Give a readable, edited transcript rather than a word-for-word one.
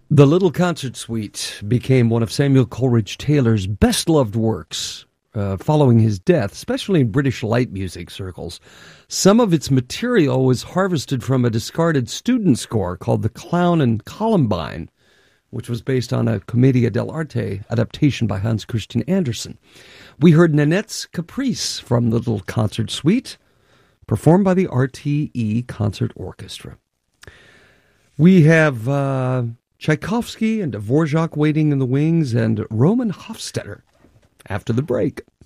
The Little Concert Suite became one of Samuel Coleridge Taylor's best-loved works following his death, especially in British light music circles. Some of its material was harvested from a discarded student score called The Clown and Columbine, which was based on a Commedia dell'arte adaptation by Hans Christian Andersen. We heard Nanette's Caprice from the Little Concert Suite, performed by the RTE Concert Orchestra. We have Tchaikovsky and Dvorak waiting in the wings, and Roman Hofstetter after the break.